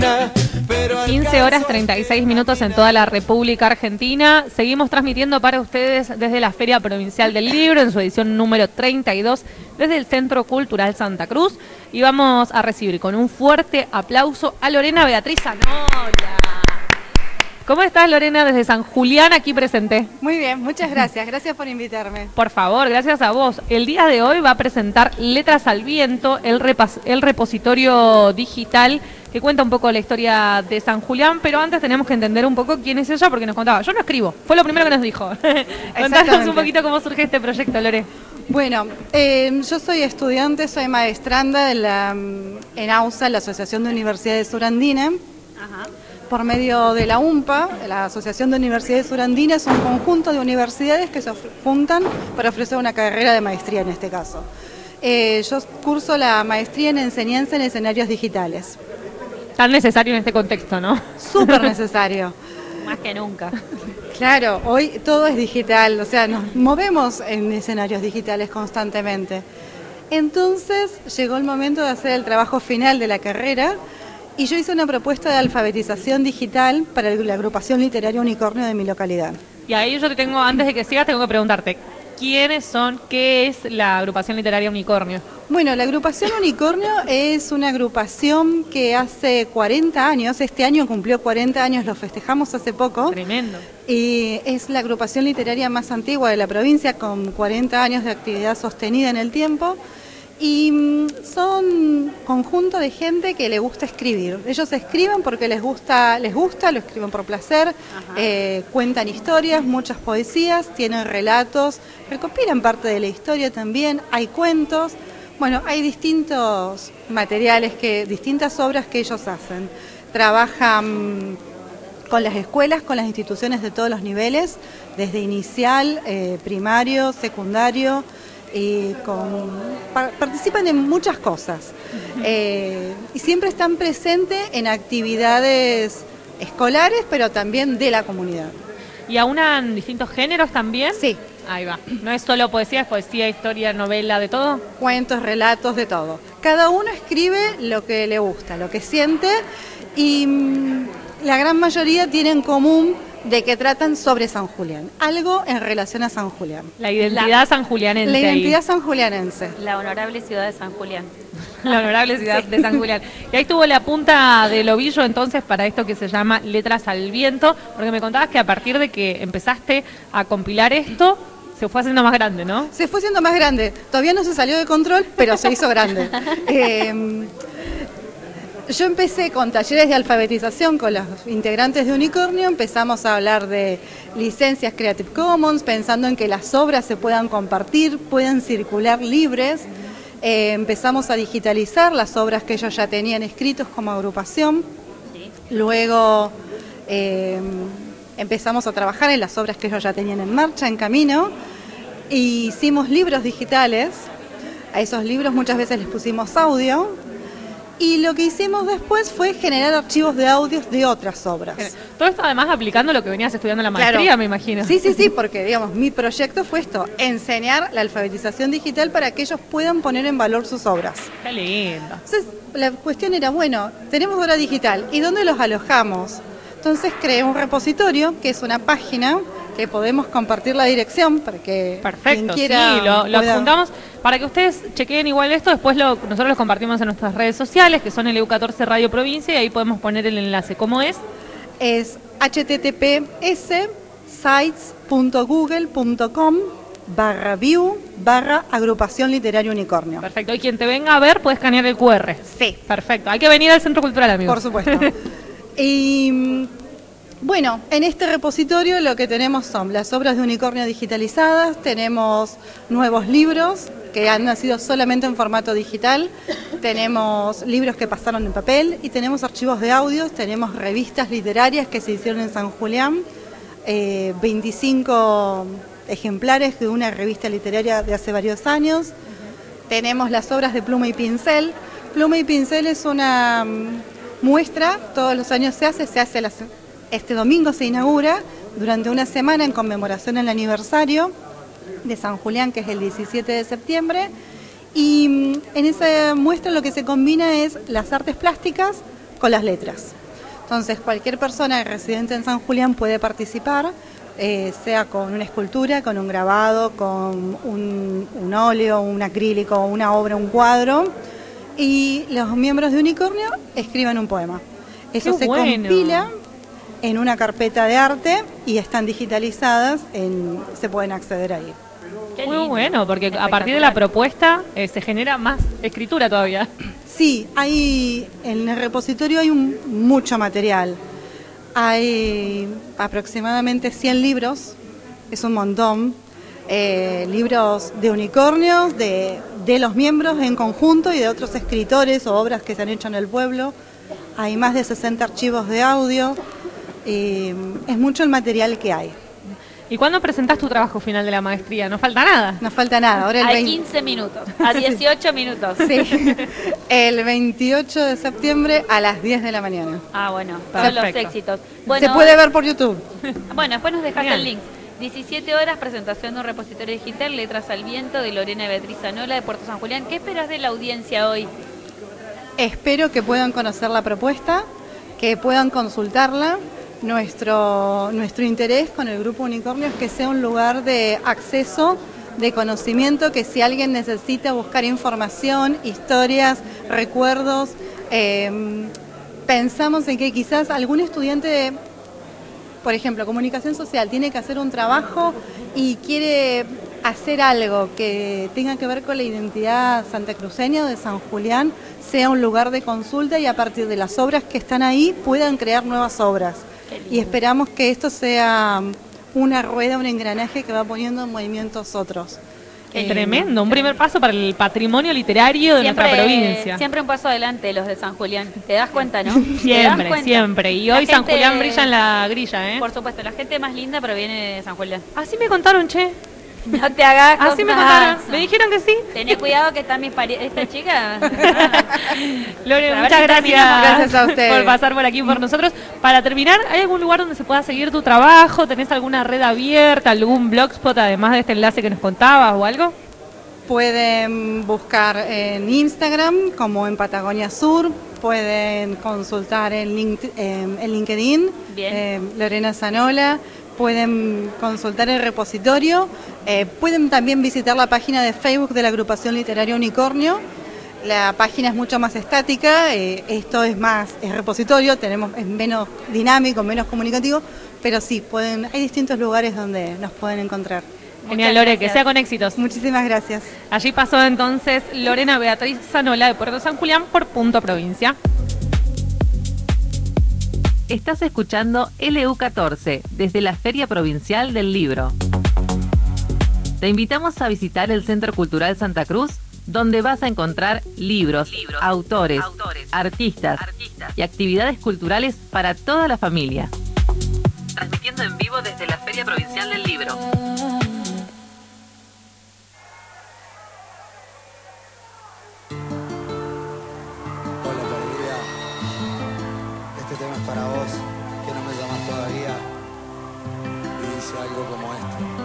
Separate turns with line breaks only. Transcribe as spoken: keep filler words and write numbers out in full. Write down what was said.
quince horas treinta y seis minutos en toda la República Argentina. Seguimos transmitiendo para ustedes desde la Feria Provincial del Libro, en su edición número treinta y dos, desde el Centro Cultural Santa Cruz. Y vamos a recibir con un fuerte aplauso a Lorena Beatriz Anola. ¿Cómo estás, Lorena, desde San Julián, aquí presente?
Muy bien, muchas gracias. Gracias por invitarme.
Por favor, gracias a vos. El día de hoy va a presentar Letras al Viento, el, repas el repositorio digital que cuenta un poco la historia de San Julián, pero antes tenemos que entender un poco quién es ella, porque nos contaba, yo no escribo, fue lo primero que nos dijo. Contanos un poquito cómo surge este proyecto, Lore.
Bueno, eh, yo soy estudiante, soy maestranda de la, en AUSA, la Asociación de Universidades Surandinas. Ajá. Por medio de la U M P A, la Asociación de Universidades Surandinas, es un conjunto de universidades que se juntan para ofrecer una carrera de maestría en este caso. Eh, yo curso la maestría en enseñanza en escenarios digitales.
Tan necesario en este contexto, ¿no?
Súper necesario.
Más que nunca.
Claro, hoy todo es digital, o sea, nos movemos en escenarios digitales constantemente. Entonces llegó el momento de hacer el trabajo final de la carrera y yo hice una propuesta de alfabetización digital para la agrupación literaria Unicornio de mi localidad.
Y ahí yo te tengo, antes de que sigas, tengo que preguntarte, ¿quiénes son? ¿Qué es la agrupación literaria Unicornio?
Bueno, la agrupación Unicornio es una agrupación que hace cuarenta años, este año cumplió cuarenta años, lo festejamos hace poco.
Tremendo.
Y es la agrupación literaria más antigua de la provincia, con cuarenta años de actividad sostenida en el tiempo. Y son conjunto de gente que le gusta escribir. Ellos escriben porque les gusta, les gusta, lo escriben por placer, eh, cuentan historias, muchas poesías, tienen relatos, recopilan parte de la historia también, hay cuentos. Bueno, hay distintos materiales, que, distintas obras que ellos hacen. Trabajan con las escuelas, con las instituciones de todos los niveles, desde inicial, eh, primario, secundario, y con, participan en muchas cosas. Eh, y siempre están presentes en actividades escolares, pero también de la comunidad.
¿Y aunan distintos géneros también?
Sí.
Ahí va. ¿No es solo poesía, es poesía, historia, novela, de todo?
Cuentos, relatos, de todo. Cada uno escribe lo que le gusta, lo que siente, y mmm, la gran mayoría tiene en común de que tratan sobre San Julián, algo en relación a San Julián.
La identidad la, sanjulianense.
La identidad
ahí.
sanjulianense.
La honorable ciudad de San Julián.
La honorable ciudad
sí.
de San Julián. Y ahí estuvo la punta del ovillo entonces para esto que se llama Letras al Viento, porque me contabas que a partir de que empezaste a compilar esto, se fue haciendo más grande, ¿no?
Se fue haciendo más grande. Todavía no se salió de control, pero se hizo grande. eh, Yo empecé con talleres de alfabetización con los integrantes de Unicornio, empezamos a hablar de licencias Creative Commons, pensando en que las obras se puedan compartir, puedan circular libres. Eh, empezamos a digitalizar las obras que ellos ya tenían escritos como agrupación. Sí. Luego eh, empezamos a trabajar en las obras que ellos ya tenían en marcha, en camino. E hicimos libros digitales, a esos libros muchas veces les pusimos audio. Y lo que hicimos después fue generar archivos de audios de otras obras.
Todo esto además aplicando lo que venías estudiando en la maestría, claro. Me imagino.
Sí, sí, sí, porque digamos, mi proyecto fue esto, enseñar la alfabetización digital para que ellos puedan poner en valor sus obras.
Qué lindo.
Entonces, la cuestión era, bueno, tenemos obra digital, ¿y dónde los alojamos? Entonces creé un repositorio, que es una página que podemos compartir la dirección para que
Perfecto,
quien quiera
sí, lo, lo
pueda...
adjuntamos para que ustedes chequeen igual esto, después lo, nosotros los compartimos en nuestras redes sociales, que son el E U catorce Radio Provincia, y ahí podemos poner el enlace. ¿Cómo es?
Es h t t p s sites punto google punto com barra view barra agrupación literaria Unicornio.
Perfecto, y quien te venga a ver puede escanear el cu erre.
Sí.
Perfecto, hay que venir al Centro Cultural, amigos.
Por supuesto. Y... bueno, en este repositorio lo que tenemos son las obras de Unicornio digitalizadas, tenemos nuevos libros que han nacido solamente en formato digital, tenemos libros que pasaron en papel y tenemos archivos de audios, tenemos revistas literarias que se hicieron en San Julián, eh, veinticinco ejemplares de una revista literaria de hace varios años, uh-huh. Tenemos las obras de Pluma y Pincel. Pluma y Pincel es una um, muestra, todos los años se hace, se hace las... Este domingo se inaugura durante una semana en conmemoración al aniversario de San Julián, que es el diecisiete de septiembre. Y en esa muestra lo que se combina es las artes plásticas con las letras. Entonces, cualquier persona residente en San Julián puede participar, eh, sea con una escultura, con un grabado, con un, un óleo, un acrílico, una obra, un cuadro, y los miembros de Unicornio escriben un poema. Eso
Qué
se
bueno.
compila en una carpeta de arte y están digitalizadas, en, se pueden acceder ahí.
Qué
Muy
lindo.
bueno, porque a partir de la
Espectacular.
propuesta eh, se genera más escritura todavía.
Sí, hay, en el repositorio hay un, mucho material. Hay aproximadamente cien libros, es un montón. Eh, libros de unicornios, de, de los miembros en conjunto y de otros escritores o obras que se han hecho en el pueblo. Hay más de sesenta archivos de audio. Eh, es mucho el material que hay.
¿Y cuándo presentás tu trabajo final de la maestría? No falta nada.
No falta nada. Ahora el
Hay
veinte
quince minutos, a dieciocho minutos.
Sí, el veintiocho de septiembre a las diez de la mañana.
Ah, bueno, todos los
Perfecto.
éxitos.
Se
Bueno,
puede ver por YouTube.
Bueno, después nos dejas
Bien.
el link. diecisiete horas, presentación de un repositorio digital, Letras al Viento, de Lorena Beatriz Zanola, de Puerto San Julián. ¿Qué esperas de la audiencia hoy?
Espero que puedan conocer la propuesta, que puedan consultarla. Nuestro, nuestro interés con el Grupo Unicornio es que sea un lugar de acceso, de conocimiento, que si alguien necesita buscar información, historias, recuerdos, eh, pensamos en que quizás algún estudiante de, por ejemplo, comunicación social, tiene que hacer un trabajo y quiere hacer algo que tenga que ver con la identidad santacruceña de San Julián, sea un lugar de consulta y a partir de las obras que están ahí puedan crear nuevas obras. Y esperamos que esto sea una rueda, un engranaje que va poniendo en movimientos otros.
Qué
Eh,
tremendo, un primer paso para el patrimonio literario de nuestra provincia.
Siempre un paso adelante los de San Julián. ¿Te das cuenta, no? ¿Te das
Siempre,
cuenta?
siempre. Y
La
hoy San
gente-
Julián brilla en la grilla, ¿eh?
Por supuesto, la gente más linda proviene de San Julián.
Así me contaron, che.
No te hagas
Así me
cosas.
contaron. Me dijeron que sí.
Tené cuidado que están mis parientes. Esta chica.
Lore,
A ver
muchas
si
gracias,
terminamos.
Gracias a ustedes.
por pasar por aquí por nosotros. Para terminar, ¿hay algún lugar donde se pueda seguir tu trabajo? ¿Tenés alguna red abierta, algún blogspot además de este enlace que nos contabas o algo?
Pueden buscar en Instagram como en Patagonia Sur, pueden consultar en, Link- en- en LinkedIn,
Bien.
eh, Lorena Zanola, pueden consultar el repositorio, eh, pueden también visitar la página de Facebook de la agrupación literaria Unicornio. La página es mucho más estática, eh, esto es más, es repositorio, tenemos, es menos dinámico, menos comunicativo, pero sí, pueden, hay distintos lugares donde nos pueden encontrar.
Genial,
Muchas
Lore, que
gracias.
sea con éxitos.
Muchísimas gracias.
Allí pasó entonces Lorena Beatriz Zanola de Puerto San Julián por Punto Provincia.
Estás escuchando L U catorce desde la Feria Provincial del Libro. Te invitamos a visitar el Centro Cultural Santa Cruz, donde vas a encontrar libros, libros autores, autores artistas, artistas y actividades culturales para toda la familia. Transmitiendo en vivo desde la Feria Provincial del Libro.